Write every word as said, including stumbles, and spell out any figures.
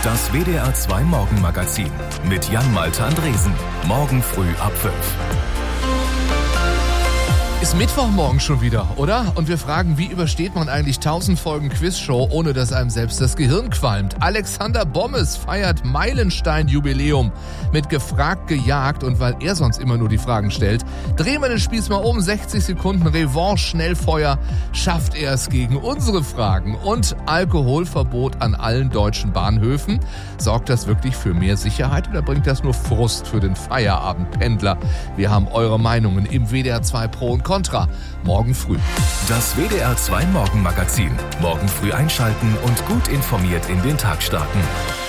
Das W D R zwei Morgenmagazin mit Jan-Malte Andresen. Morgen früh ab fünf. Ist Mittwochmorgen schon wieder, oder? Und wir fragen, wie übersteht man eigentlich tausend Folgen Quizshow, ohne dass einem selbst das Gehirn qualmt? Alexander Bommes feiert Meilenstein-Jubiläum mit Gefragt gejagt, und weil er sonst immer nur die Fragen stellt, drehen wir den Spieß mal um, sechzig Sekunden Revanche, Schnellfeuer, schafft er es gegen unsere Fragen. Und Alkoholverbot an allen deutschen Bahnhöfen. Sorgt das wirklich für mehr Sicherheit oder bringt das nur Frust für den Feierabendpendler? Wir haben eure Meinungen im W D R zwei Pro und Contra. Morgen früh. Das W D R zwei Morgenmagazin. Morgen früh einschalten und gut informiert in den Tag starten.